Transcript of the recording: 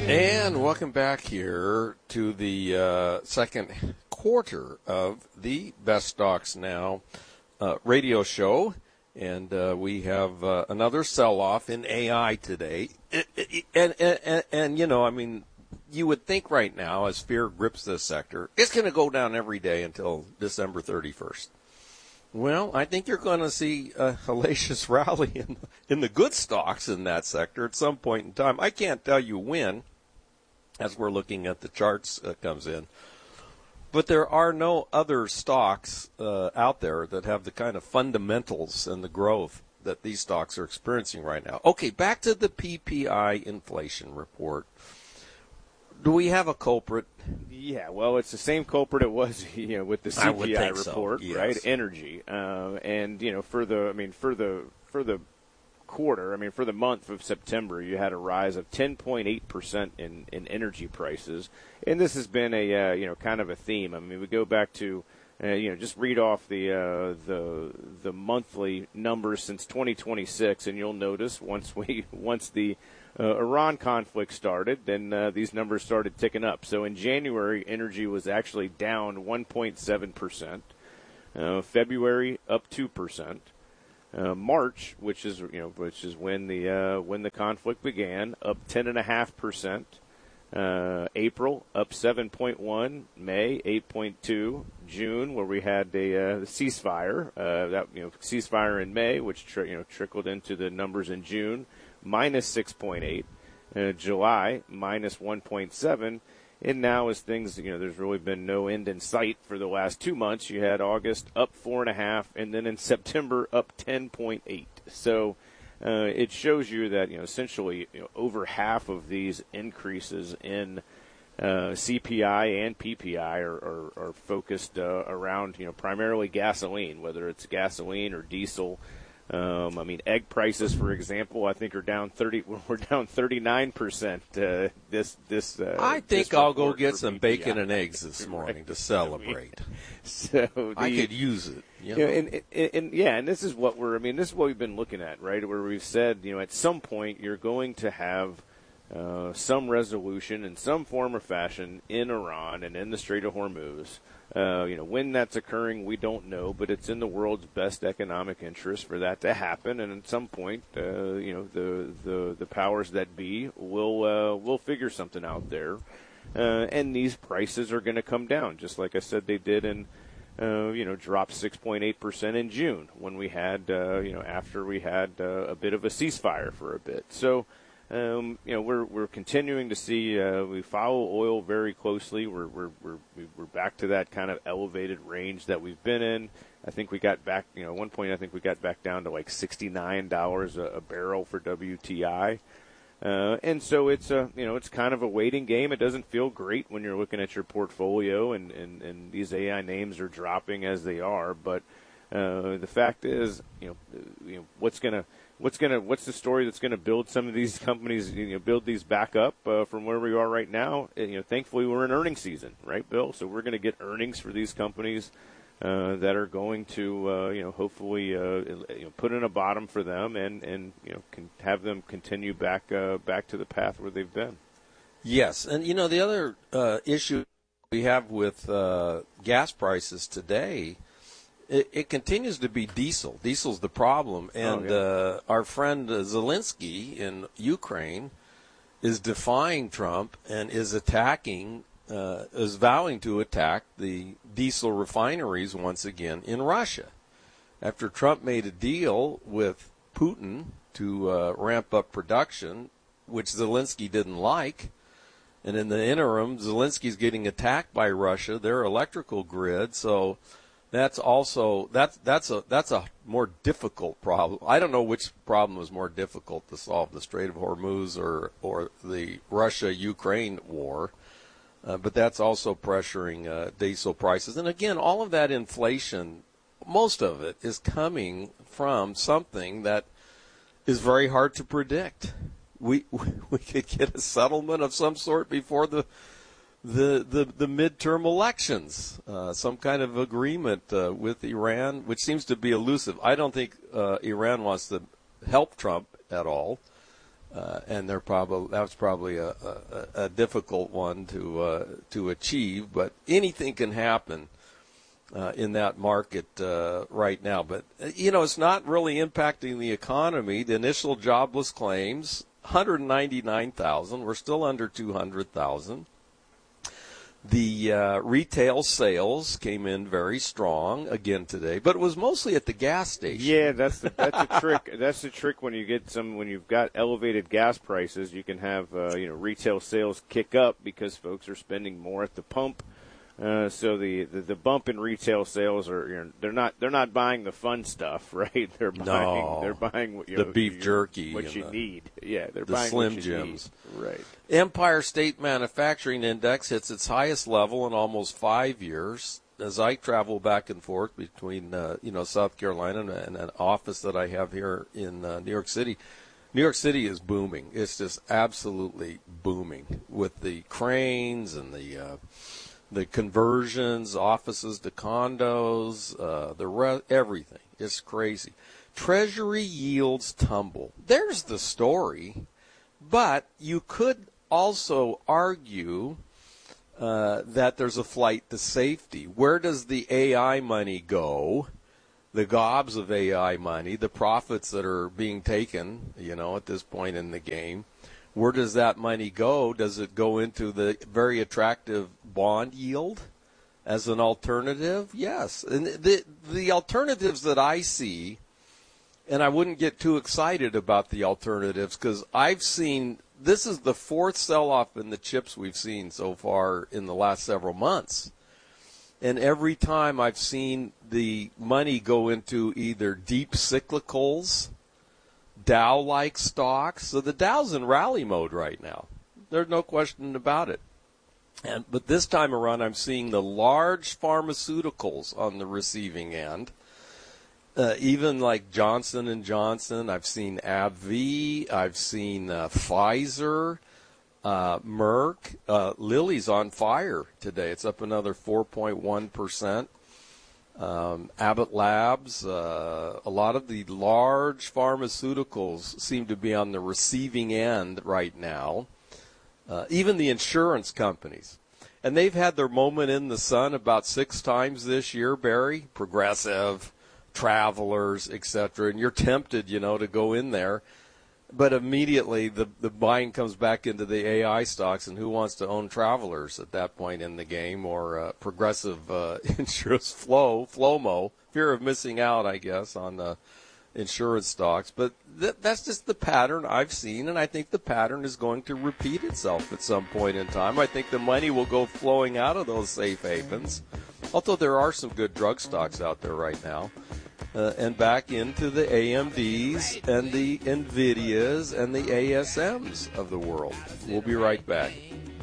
And welcome back here to the second quarter of the Best Stocks Now radio show. And we have another sell-off in AI today. And, you know, I mean, you would think right now, as fear grips this sector, it's going to go down every day until December 31st. Well, I think you're going to see a hellacious rally in the good stocks in that sector at some point in time. I can't tell you when, as we're looking at the charts comes in. But there are no other stocks out there that have the kind of fundamentals and the growth that these stocks are experiencing right now. Okay, back to the PPI inflation report. Do we have a culprit? Yeah, well, it's the same culprit it was, with the CPI report, so, yes. right? Energy, and for the quarter, for the month of September, you had a rise of 10.8% in energy prices, and this has been a kind of a theme. I mean, we go back to just read off the monthly numbers since 2026, and you'll notice once the Iran conflict started, then these numbers started ticking up. So in January, energy was actually down 1.7%. February up 2%. March, which is when the conflict began, up 10.5%. April up 7.1%. May 8.2%. June, where we had a ceasefire, ceasefire in May, which trickled into the numbers in June, minus 6.8%. July minus 1.7%. And now, as things, there's really been no end in sight for the last 2 months. You had August up 4.5%, and then in September up 10.8%. So it shows you that essentially over half of these increases in CPI and PPI are focused around primarily gasoline, whether it's gasoline or diesel. Egg prices, for example, I think are down 39%. I think I'll go get some PPI. Bacon and eggs this morning to celebrate. I could use it. And this is what this is what we've been looking at, right? Where we've said, at some point you're going to have some resolution in some form or fashion in Iran and in the Strait of Hormuz. When that's occurring, we don't know, but it's in the world's best economic interest for that to happen. And at some point, the powers that be will figure something out there, and these prices are going to come down, just like I said they did in. Dropped 6.8% in June when we had, after we had a bit of a ceasefire for a bit. So. We're continuing to see. We follow oil very closely. We're back to that kind of elevated range that we've been in. I think we got back. At one point, I think we got back down to like $69 a barrel for WTI. And so it's it's kind of a waiting game. It doesn't feel great when you're looking at your portfolio and these AI names are dropping as they are. But the fact is, what's the story that's going to build some of these companies, build these back up from where we are right now? Thankfully we're in earnings season, right, Bill? So we're going to get earnings for these companies that are going to, hopefully, put in a bottom for them and can have them continue back to the path where they've been. Yes, and the other issue we have with gas prices today. It continues to be diesel. Diesel's the problem. And our friend Zelensky in Ukraine is defying Trump and is vowing to attack the diesel refineries once again in Russia. After Trump made a deal with Putin to ramp up production, which Zelensky didn't like, and in the interim, Zelensky's getting attacked by Russia, their electrical grid, so... That's a more difficult problem. I don't know which problem was more difficult to solve, the Strait of Hormuz or the Russia-Ukraine war, but that's also pressuring diesel prices. And again, all of that inflation, most of it is coming from something that is very hard to predict. We could get a settlement of some sort before the midterm elections, some kind of agreement with Iran, which seems to be elusive. I don't think Iran wants to help Trump at all. and that was probably a difficult one to achieve. But anything can happen in that market right now. But it's not really impacting the economy. The initial jobless claims, 199,000. We're still under 200,000. The retail sales came in very strong again today, but it was mostly at the gas station. Yeah, that's a trick. That's the trick when you've got elevated gas prices. You can have retail sales kick up because folks are spending more at the pump. So the bump in retail sales are they're not buying the fun stuff, right? They're buying the beef jerky, what you need. Yeah, they're the buying Slim what you Jims. Need. Right. Empire State Manufacturing Index hits its highest level in almost 5 years. As I travel back and forth between South Carolina and an office that I have here in New York City. New York City is booming. It's just absolutely booming with the cranes and the conversions, offices to condos, everything. It's crazy. Treasury yields tumble. There's the story. But you could also argue that there's a flight to safety. Where does the AI money go? The gobs of AI money, the profits that are being taken, at this point in the game. Where does that money go? Does it go into the very attractive bond yield as an alternative? Yes. And the alternatives that I see, and I wouldn't get too excited about the alternatives because I've seen, this is the fourth sell-off in the chips we've seen so far in the last several months. And every time I've seen the money go into either deep cyclicals, Dow-like stocks. So the Dow's in rally mode right now. There's no question about it. But this time around, I'm seeing the large pharmaceuticals on the receiving end. Even like Johnson & Johnson. I've seen AbbVie. I've seen Pfizer, Merck. Lilly's on fire today. It's up another 4.1%. Abbott Labs, a lot of the large pharmaceuticals seem to be on the receiving end right now. Even the insurance companies. And they've had their moment in the sun about 6 times this year, Barry. Progressive, Travelers, etc. And you're tempted, to go in there. But immediately the buying comes back into the AI stocks, and who wants to own Travelers at that point in the game, or Progressive insurance FLOMO, fear of missing out, I guess, on insurance stocks. But that's just the pattern I've seen, and I think the pattern is going to repeat itself at some point in time. I think the money will go flowing out of those safe havens, although there are some good drug stocks out there right now. And back into the AMDs and the NVIDIAs and the ASMs of the world. We'll be right back.